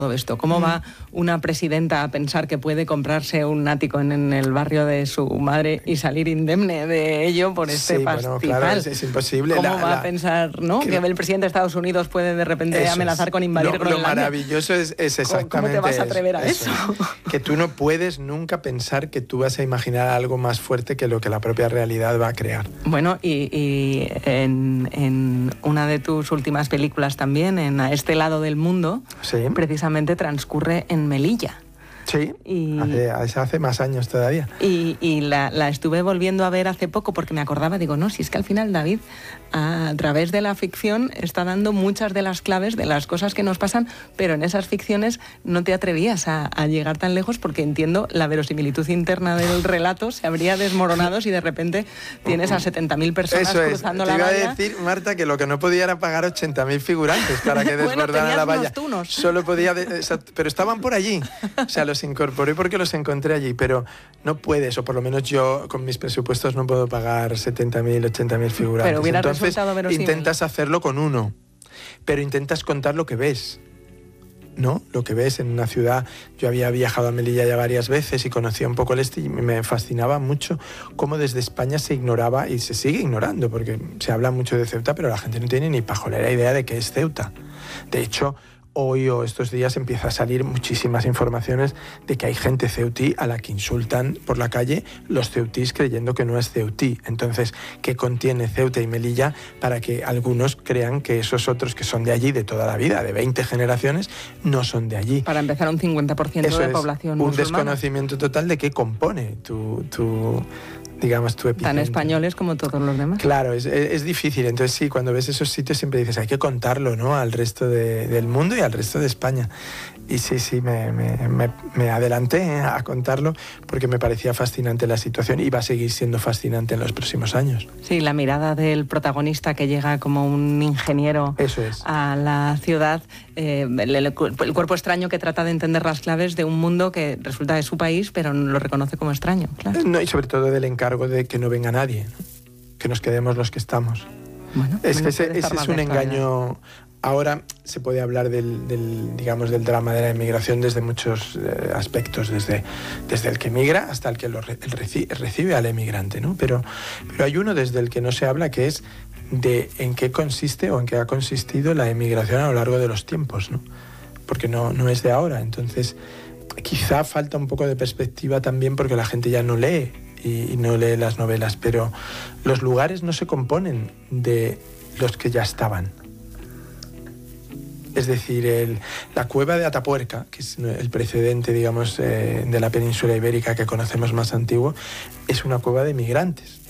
todo esto? ¿Cómo va una presidenta a pensar que puede comprarse un ático en el barrio de su madre y salir indemne de ello por este pastizal? Bueno, claro, es imposible. ¿Cómo va a pensar, ¿no? que el presidente de Estados Unidos puede de repente amenazar con invadir Groenlandia? Lo maravilloso es exactamente ¿Cómo te vas a atrever a eso? Que tú no puedes nunca pensar que tú vas a imaginar algo más fuerte que lo que la propia realidad va a crear. Bueno, y en una de tus últimas películas también, en A este lado del mundo, precisamente transcurre en Melilla. Sí, hace más años todavía. Y la estuve volviendo a ver hace poco porque me acordaba, digo, no, si es que al final David, a través de la ficción, está dando muchas de las claves de las cosas que nos pasan, pero en esas ficciones no te atrevías a llegar tan lejos porque entiendo la verosimilitud interna del relato se habría desmoronado si de repente tienes a 70.000 personas cruzando la valla. Te iba a decir, Marta, que lo que no podía era pagar 80.000 figurantes para que desbordaran la valla. Solo podía, pero estaban por allí. O sea, los incorporé porque los encontré allí, pero no puedes, o por lo menos yo con mis presupuestos no puedo pagar 70.000, 80.000 figurantes. Pero hubiera Entonces resultado verosímil. Intentas hacerlo con uno, pero intentas contar lo que ves, ¿no? Lo que ves en una ciudad. Yo había viajado a Melilla ya varias veces y conocía un poco el este y me fascinaba mucho cómo desde España se ignoraba y se sigue ignorando, porque se habla mucho de Ceuta, pero la gente no tiene ni pajolera idea de qué es Ceuta. De hecho, hoy o estos días empieza a salir muchísimas informaciones de que hay gente ceutí a la que insultan por la calle los ceutís creyendo que no es ceutí. Entonces, ¿qué contiene Ceuta y Melilla para que algunos crean que esos otros que son de allí de toda la vida, de 20 generaciones, no son de allí? Para empezar, un 50% de población musulmana. Un desconocimiento total de qué compone digamos, tu epicentro. Tan españoles como todos los demás. Claro, es difícil. Entonces sí, cuando ves esos sitios siempre dices, hay que contarlo, ¿no? Al resto del mundo y al resto de España. Y sí, me adelanté a contarlo porque me parecía fascinante la situación y va a seguir siendo fascinante en los próximos años. Sí, la mirada del protagonista que llega como un ingeniero a la ciudad, el cuerpo extraño que trata de entender las claves de un mundo que resulta de su país, pero lo reconoce como extraño. Claro. No, y sobre todo del encargo de que no venga nadie, ¿no? Que nos quedemos los que estamos. Bueno, ese es un engaño. Ahora se puede hablar del drama de la inmigración desde muchos aspectos, desde el que migra hasta el que recibe al emigrante, ¿no? Pero hay uno desde el que no se habla, que es de en qué consiste o en qué ha consistido la emigración a lo largo de los tiempos, ¿no? Porque no es de ahora. Entonces, quizá falta un poco de perspectiva también porque la gente ya no lee y no lee las novelas, pero los lugares no se componen de los que ya estaban. Es decir, la cueva de Atapuerca, que es el precedente, digamos, de la península ibérica que conocemos más antiguo, es una cueva de migrantes.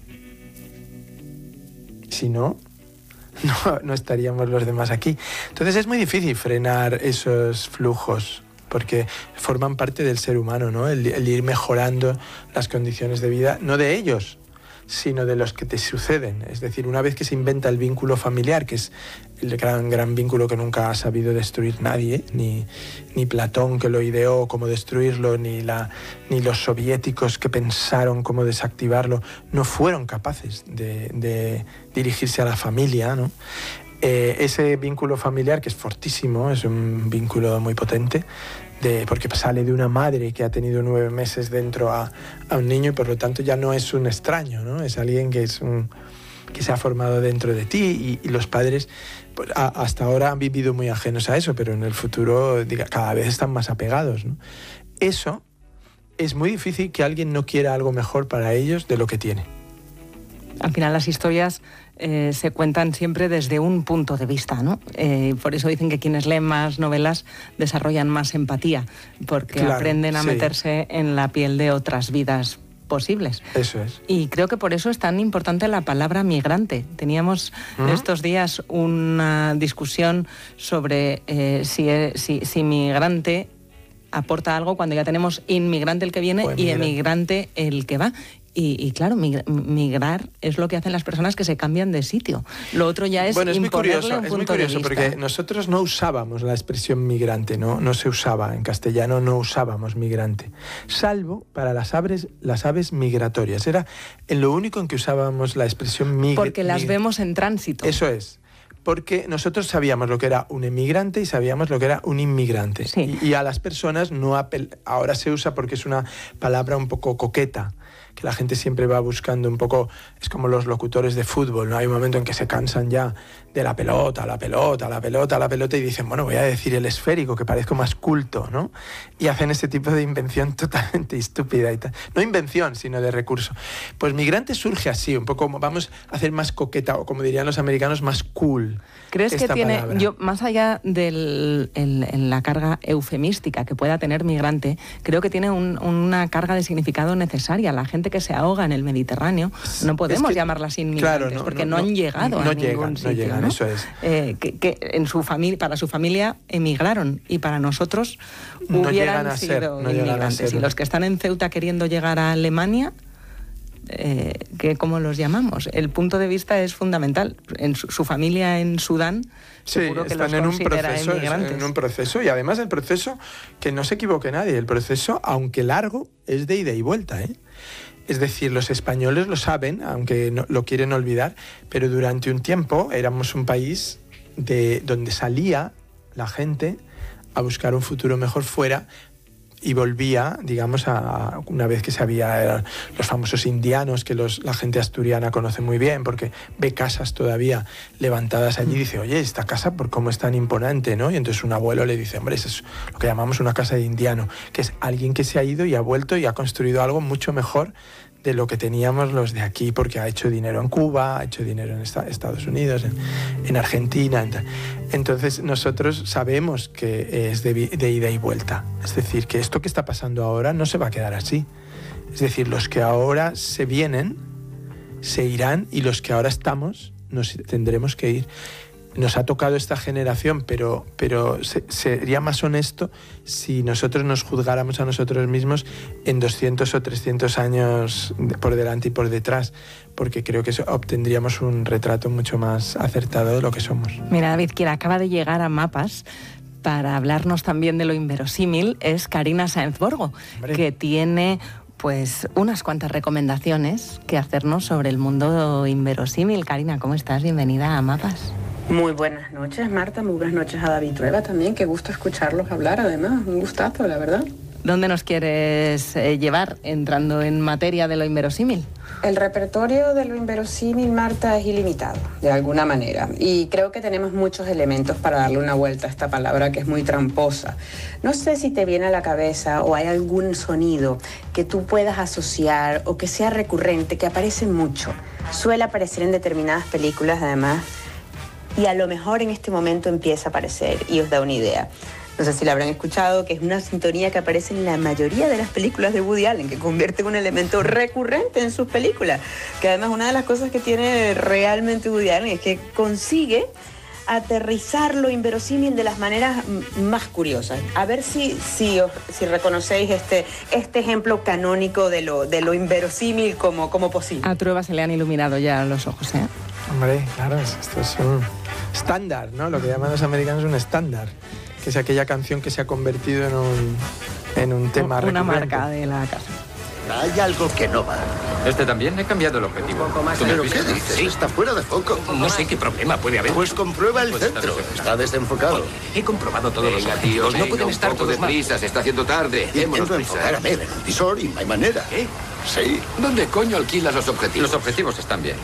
Si no estaríamos los demás aquí. Entonces es muy difícil frenar esos flujos, porque forman parte del ser humano, ¿no? El ir mejorando las condiciones de vida, no de ellos, sino de los que te suceden. Es decir, una vez que se inventa el vínculo familiar, que es el gran vínculo que nunca ha sabido destruir nadie, ni Platón, que lo ideó cómo destruirlo, ni los soviéticos que pensaron cómo desactivarlo, no fueron capaces de dirigirse a la familia, ¿no? Ese vínculo familiar, que es fortísimo, es un vínculo muy potente, porque sale de una madre que ha tenido 9 meses dentro a un niño y por lo tanto ya no es un extraño, ¿no? Es alguien que se ha formado dentro de ti y los padres pues, hasta ahora han vivido muy ajenos a eso, pero en el futuro cada vez están más apegados, ¿no? Eso es muy difícil que alguien no quiera algo mejor para ellos de lo que tiene. Al final las historias se cuentan siempre desde un punto de vista, ¿no? Por eso dicen que quienes leen más novelas desarrollan más empatía, porque aprenden a meterse en la piel de otras vidas posibles. Eso es. Y creo que por eso es tan importante la palabra migrante. Teníamos estos días una discusión sobre si migrante aporta algo cuando ya tenemos inmigrante el que viene y emigrante el que va. Y claro, migrar es lo que hacen las personas que se cambian de sitio. Lo otro ya es imponerle un punto de vista. Es muy curioso porque nosotros no usábamos la expresión migrante, no se usaba en castellano, no usábamos migrante, salvo para las aves migratorias. Era en lo único en que usábamos la expresión migrante. Porque las vemos en tránsito. Eso es. porque nosotros sabíamos lo que era un emigrante y sabíamos lo que era un inmigrante. Sí. Y a las personas ahora se usa porque es una palabra un poco coqueta, que la gente siempre va buscando un poco, es como los locutores de fútbol, ¿no? Hay un momento en que se cansan ya de la pelota, y dicen, bueno, voy a decir el esférico, que parezco más culto, ¿no? Y hacen ese tipo de invención totalmente estúpida y tal. No invención, sino de recurso. Pues migrante surge así, un poco, vamos a hacer más coqueta, o como dirían los americanos, más cool. ¿Crees que tiene, más allá de la carga eufemística que pueda tener migrante, creo que tiene una carga de significado necesaria? La gente que se ahoga en el Mediterráneo, no podemos llamarlas inmigrantes, claro, porque no han llegado a ningún sitio. No llegan, ¿no? Eso es. Que para su familia emigraron, y para nosotros hubieran sido inmigrantes. Y los que están en Ceuta queriendo llegar a Alemania, ¿cómo los llamamos? El punto de vista es fundamental. En su familia en Sudán, seguro que los considera inmigrantes. En un proceso, y además el proceso, que no se equivoque nadie, el proceso, aunque largo, es de ida y vuelta, ¿eh? Es decir, los españoles lo saben, aunque no, lo quieren olvidar, pero durante un tiempo éramos un país donde salía la gente a buscar un futuro mejor fuera, y volvía, digamos, una vez que se había los famosos indianos, que la gente asturiana conoce muy bien, porque ve casas todavía levantadas allí y dice, oye, esta casa, ¿por cómo es tan imponente, no? Y entonces un abuelo le dice, hombre, eso es lo que llamamos una casa de indiano, que es alguien que se ha ido y ha vuelto y ha construido algo mucho mejor de lo que teníamos los de aquí, porque ha hecho dinero en Cuba, ha hecho dinero en Estados Unidos, en Argentina. Entonces nosotros sabemos que es de ida y vuelta. Es decir, que esto que está pasando ahora no se va a quedar así. Es decir, los que ahora se vienen, se irán, y los que ahora estamos, nos tendremos que ir. Nos ha tocado esta generación, pero sería más honesto si nosotros nos juzgáramos a nosotros mismos en 200 o 300 años por delante y por detrás, porque creo que obtendríamos un retrato mucho más acertado de lo que somos. Mira, David, quien acaba de llegar a Mapas para hablarnos también de lo inverosímil es Carina Sáenz Borgo, que tiene pues unas cuantas recomendaciones que hacernos sobre el mundo inverosímil. Carina, ¿cómo estás? Bienvenida a Mapas. Muy buenas noches, Marta. Muy buenas noches a David Trueba también. Qué gusto escucharlos hablar, además. Un gustazo, la verdad. ¿Dónde nos quieres llevar entrando en materia de lo inverosímil? El repertorio de lo inverosímil, Marta, es ilimitado, de alguna manera. Y creo que tenemos muchos elementos para darle una vuelta a esta palabra, que es muy tramposa. No sé si te viene a la cabeza o hay algún sonido que tú puedas asociar o que sea recurrente, que aparece mucho. Suele aparecer en determinadas películas, además, y a lo mejor en este momento empieza a aparecer y os da una idea. No sé si la habrán escuchado, que es una sintonía que aparece en la mayoría de las películas de Woody Allen, que convierte en un elemento recurrente en sus películas. Que además una de las cosas que tiene realmente Woody Allen es que consigue aterrizar lo inverosímil de las maneras más curiosas. A ver si reconocéis este ejemplo canónico de lo inverosímil como posible. A Trueba se le han iluminado ya los ojos, ¿eh? Hombre, claro, esto es un estándar, ¿no? Lo que llaman los americanos un estándar, que es aquella canción que se ha convertido en un tema recurrente. Una marca de la casa. Hay algo que no va. ¿Este también? He cambiado el objetivo. ¿Pero qué dices? Sí. Está fuera de foco. No sé qué problema puede haber. Pues comprueba el centro. Está desenfocado. He comprobado todos los objetivos. No pueden estar todos deprisa. Se está haciendo tarde. Intento enfocar a Mel en el visor y no hay manera. ¿Qué? Sí. ¿Dónde coño alquilas los objetivos? Los objetivos están bien.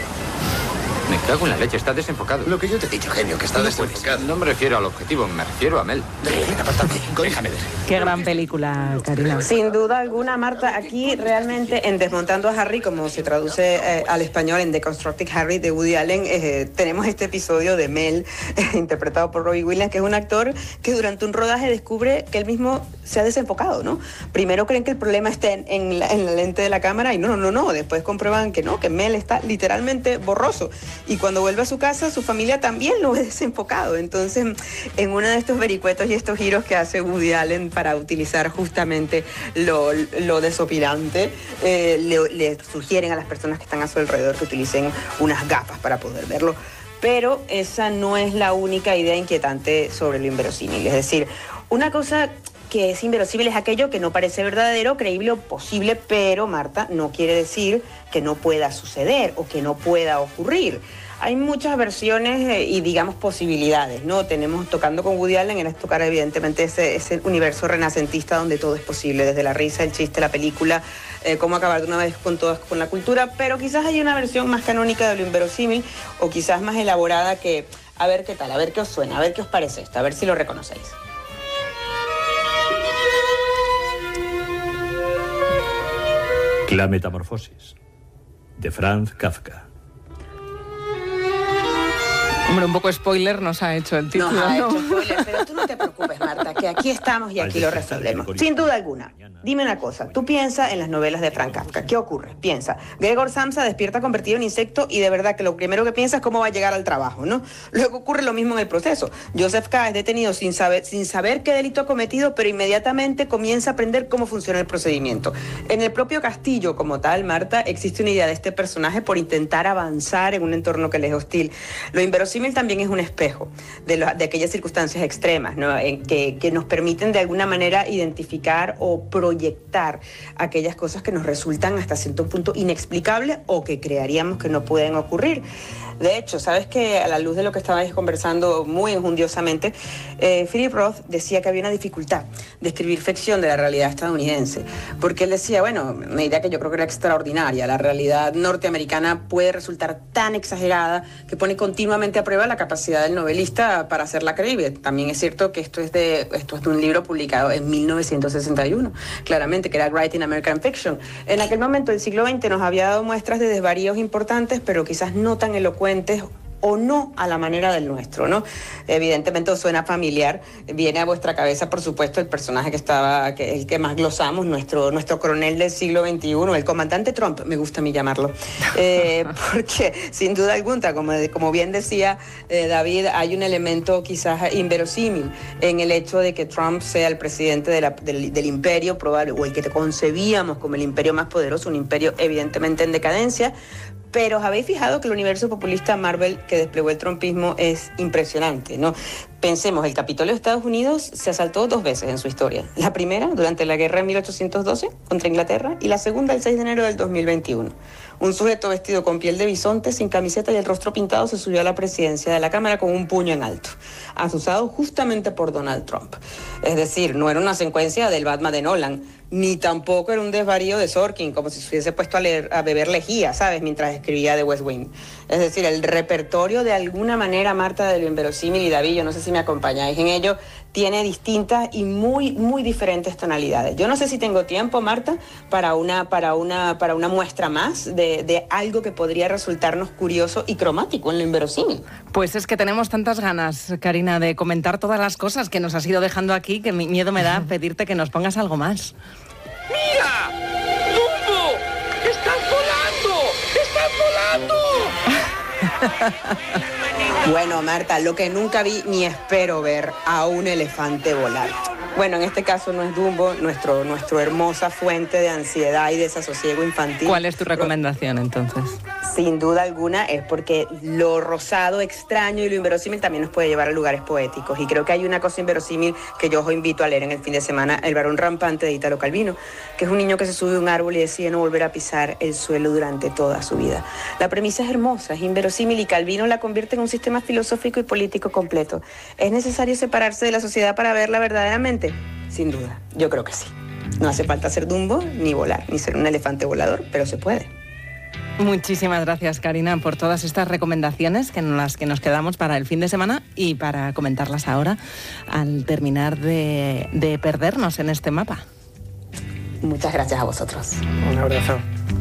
Me cago en la leche, está desenfocado. Lo que yo te he dicho, genio, que está desenfocado. No me refiero al objetivo, me refiero a Mel. Déjame ver. Qué gran película, Karina. Sin duda alguna, Marta, aquí realmente en Desmontando a Harry, como se traduce al español en Deconstructing Harry de Woody Allen, tenemos este episodio de Mel, interpretado por Robbie Williams, que es un actor que durante un rodaje descubre que él mismo se ha desenfocado, ¿no? Primero creen que el problema está en la lente de la cámara y no. Después comprueban que no, que Mel está literalmente borroso. Y cuando vuelve a su casa, su familia también lo ve desenfocado. Entonces, en uno de estos vericuetos y estos giros que hace Woody Allen para utilizar justamente lo desopilante, le sugieren a las personas que están a su alrededor que utilicen unas gafas para poder verlo. Pero esa no es la única idea inquietante sobre lo inverosímil. Es decir, una cosa que es inverosímil es aquello que no parece verdadero, creíble o posible, pero, Marta, no quiere decir que no pueda suceder o que no pueda ocurrir. Hay muchas versiones y, digamos, posibilidades, ¿no? Tenemos, tocando con Woody Allen, era tocar evidentemente ese universo renacentista donde todo es posible, desde la risa, el chiste, la película, cómo acabar de una vez con todas, con la cultura, pero quizás hay una versión más canónica de lo inverosímil o quizás más elaborada que, a ver qué tal, a ver qué os suena, a ver qué os parece esto, a ver si lo reconocéis. La metamorfosis, de Franz Kafka. Hombre, un poco spoiler nos ha hecho el título. Nos ha hecho spoiler, pero tú no te preocupes, Marta, que aquí estamos y aquí lo resolvemos. Sin duda alguna. Dime una cosa, tú piensas en las novelas de Franz Kafka. ¿Qué ocurre? Piensa, Gregor Samsa despierta convertido en insecto y de verdad que lo primero que piensa es cómo va a llegar al trabajo, ¿no? Luego ocurre lo mismo en el proceso. Joseph K. es detenido sin saber qué delito ha cometido, pero inmediatamente comienza a aprender cómo funciona el procedimiento. En el propio castillo como tal, Marta, existe una idea de este personaje por intentar avanzar en un entorno que le es hostil. Lo inverosímil también es un espejo de aquellas circunstancias extremas, ¿no? que nos permiten de alguna manera identificar o proyectar aquellas cosas que nos resultan hasta cierto punto inexplicables o que crearíamos que no pueden ocurrir. De hecho, sabes que a la luz de lo que estabais conversando muy enjundiosamente, Philip Roth decía que había una dificultad de escribir ficción de la realidad estadounidense, porque él decía, bueno, una idea que yo creo que era extraordinaria, la realidad norteamericana puede resultar tan exagerada que pone continuamente a prueba la capacidad del novelista para hacerla creíble. También es cierto que esto es de un libro publicado en 1961, claramente, que era Writing American Fiction. En aquel momento el siglo XX nos había dado muestras de desvaríos importantes, pero quizás no tan elocuentes o no a la manera del nuestro, ¿no? Evidentemente os suena familiar, viene a vuestra cabeza, por supuesto, el personaje el que más glosamos, nuestro coronel del siglo XXI, el comandante Trump, me gusta a mí llamarlo, porque sin duda alguna, como bien decía David, hay un elemento quizás inverosímil en el hecho de que Trump sea el presidente del imperio probable, o el que concebíamos como el imperio más poderoso, un imperio evidentemente en decadencia. Pero os habéis fijado que el universo populista Marvel que desplegó el trumpismo es impresionante, ¿no? Pensemos, el Capitolio de Estados Unidos se asaltó 2 veces en su historia. La primera, durante la guerra de 1812 contra Inglaterra, y la segunda, el 6 de enero del 2021. Un sujeto vestido con piel de bisonte, sin camiseta y el rostro pintado, se subió a la presidencia de la Cámara con un puño en alto, asusado justamente por Donald Trump. Es decir, no era una secuencia del Batman de Nolan, ni tampoco era un desvarío de Sorkin, como si se hubiese puesto a beber lejía, ¿sabes?, mientras escribía The West Wing. Es decir, el repertorio de alguna manera, Marta, de lo inverosímil, y David, yo no sé si me acompañáis en ello, tiene distintas y muy, muy diferentes tonalidades. Yo no sé si tengo tiempo, Marta, para una muestra más de algo que podría resultarnos curioso y cromático en lo inverosímil. Pues es que tenemos tantas ganas, Karina, de comentar todas las cosas que nos has ido dejando aquí, que mi miedo me da pedirte que nos pongas algo más. ¡Mira! ¡Dumbo! ¡Estás volando! ¡Estás volando! Bueno, Marta, lo que nunca vi ni espero ver, a un elefante volar. Bueno, en este caso no es Dumbo, nuestra hermosa fuente de ansiedad y desasosiego infantil. ¿Cuál es tu recomendación, entonces? Sin duda alguna es porque lo rosado, extraño y lo inverosímil también nos puede llevar a lugares poéticos. Y creo que hay una cosa inverosímil que yo os invito a leer en el fin de semana, El varón rampante de Italo Calvino, que es un niño que se sube a un árbol y decide no volver a pisar el suelo durante toda su vida. La premisa es hermosa, es inverosímil y Calvino la convierte en un sistema filosófico y político completo. ¿Es necesario separarse de la sociedad para verla verdaderamente? Sin duda, yo creo que sí. No hace falta ser Dumbo, ni volar, ni ser un elefante volador, pero se puede. Muchísimas gracias, Karina, por todas estas recomendaciones con las que nos quedamos para el fin de semana y para comentarlas ahora al terminar de perdernos en este mapa. Muchas gracias a vosotros. Un abrazo.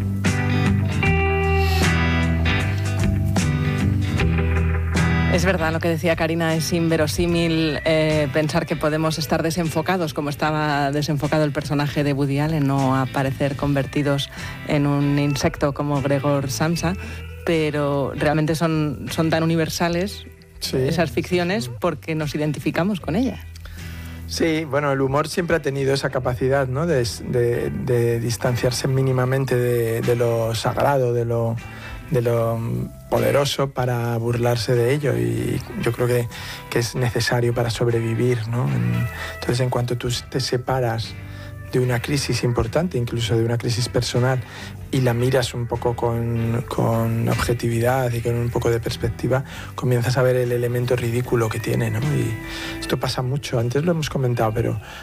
Es verdad lo que decía Karina, es inverosímil pensar que podemos estar desenfocados como estaba desenfocado el personaje de Woody Allen, no aparecer convertidos en un insecto como Gregor Samsa, pero realmente son tan universales, sí, esas ficciones porque nos identificamos con ellas. Sí, bueno, el humor siempre ha tenido esa capacidad, ¿no?, de distanciarse mínimamente de lo sagrado, de lo poderoso para burlarse de ello, y yo creo que es necesario para sobrevivir, ¿no? Entonces, en cuanto tú te separas de una crisis importante, incluso de una crisis personal, y la miras un poco con objetividad y con un poco de perspectiva, comienzas a ver el elemento ridículo que tiene, ¿no? Y esto pasa mucho, antes lo hemos comentado, pero